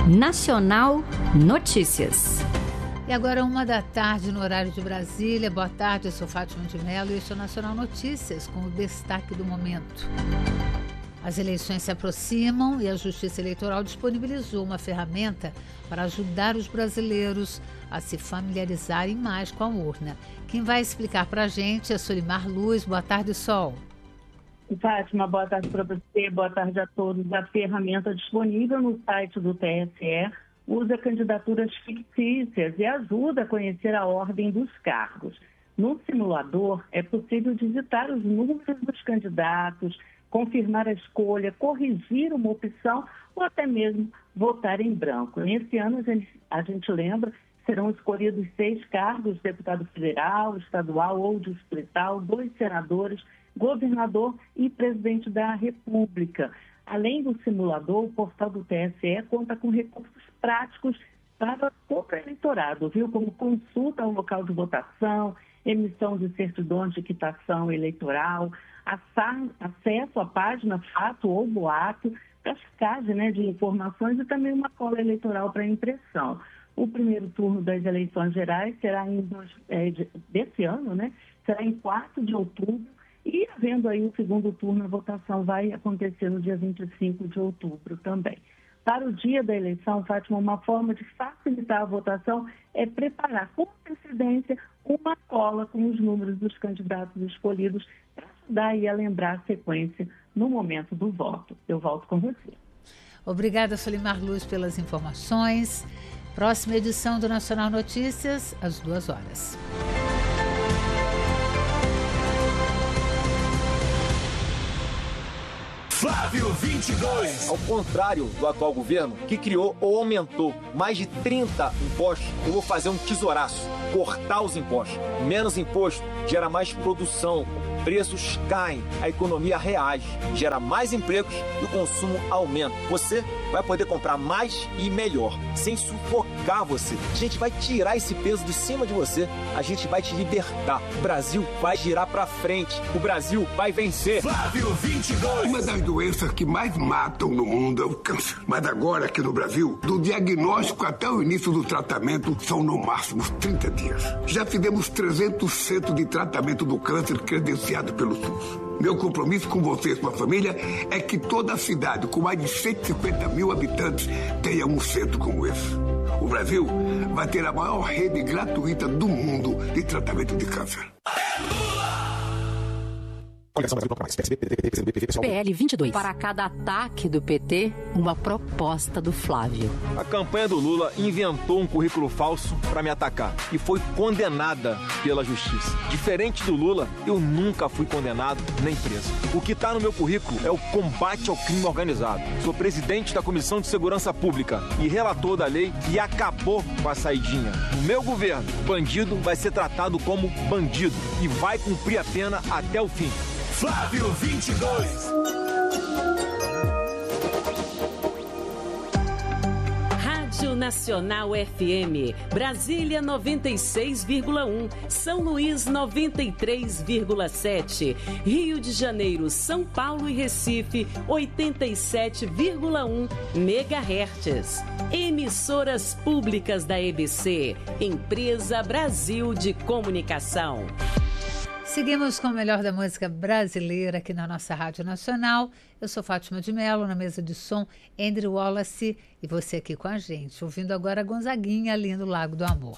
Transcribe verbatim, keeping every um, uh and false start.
Nacional Notícias. E agora, uma da tarde, no horário de Brasília. Boa tarde, eu sou Fátima de Mello e este é o Nacional Notícias, com o destaque do momento. As eleições se aproximam e a Justiça Eleitoral disponibilizou uma ferramenta para ajudar os brasileiros a se familiarizarem mais com a urna. Quem vai explicar para a gente é Solimar Luz. Boa tarde, Sol. Fátima, boa tarde para você, boa tarde a todos. A ferramenta disponível no site do T S E usa candidaturas fictícias e ajuda a conhecer a ordem dos cargos. No simulador, é possível digitar os números dos candidatos, confirmar a escolha, corrigir uma opção ou até mesmo votar em branco. Nesse ano, a gente, a gente lembra, serão escolhidos seis cargos: deputado federal, estadual ou distrital, dois senadores, governador e presidente da República. Além do simulador, o portal do T S E conta com recursos práticos para o eleitorado, viu? Como consulta ao local de votação, emissão de certidões de quitação eleitoral, acesso à página Fato ou Boato, classificagem, né, de informações e também uma cola eleitoral para impressão. O primeiro turno das eleições gerais será em dois, é, desse ano, né? Será em quatro de outubro. E, havendo aí o segundo turno, a votação vai acontecer no dia vinte e cinco de outubro também. Para o dia da eleição, Fátima, uma forma de facilitar a votação é preparar com antecedência uma cola com os números dos candidatos escolhidos para ajudar aí a lembrar a sequência no momento do voto. Eu volto com você. Obrigada, Solimar Luz, pelas informações. Próxima edição do Nacional Notícias, às duas horas. Flávio vinte e dois. Ao contrário do atual governo, que criou ou aumentou mais de trinta impostos, eu vou fazer um tesouraço, cortar os impostos. Menos imposto gera mais produção, preços caem, a economia reage, gera mais empregos e o consumo aumenta. Você vai poder comprar mais e melhor, sem sufocar você. A gente vai tirar esse peso de cima de você, a gente vai te libertar. O Brasil vai girar pra frente, o Brasil vai vencer. Flávio vinte e dois. Uma das doenças que mais matam no mundo é o câncer. Mas agora, aqui no Brasil, do diagnóstico até o início do tratamento, são no máximo trinta dias. Já fizemos trezentos centros de tratamento do câncer credenciado pelo SUS. Meu compromisso com você e sua família é que toda a cidade, com mais de cento e cinquenta mil habitantes, tenha um centro como esse. O Brasil vai ter a maior rede gratuita do mundo de tratamento de câncer. P L vinte e dois. Para cada ataque do P T, uma proposta do Flávio. A campanha do Lula inventou um currículo falso para me atacar e foi condenada pela justiça. Diferente do Lula, eu nunca fui condenado nem preso. O que está no meu currículo é o combate ao crime organizado. Sou presidente da Comissão de Segurança Pública e relator da lei e acabou com a saidinha. No meu governo, bandido vai ser tratado como bandido e vai cumprir a pena até o fim. Flávio vinte e dois. Rádio Nacional F M, Brasília noventa e seis vírgula um, São Luís noventa e três vírgula sete, Rio de Janeiro, São Paulo e Recife oitenta e sete vírgula um megahertz. Emissoras públicas da E B C, Empresa Brasil de Comunicação. Seguimos com o melhor da música brasileira aqui na nossa Rádio Nacional. Eu sou Fátima de Mello, na mesa de som, Andrew Wallace, e você aqui com a gente, ouvindo agora a Gonzaguinha, Lindo Lago do Amor.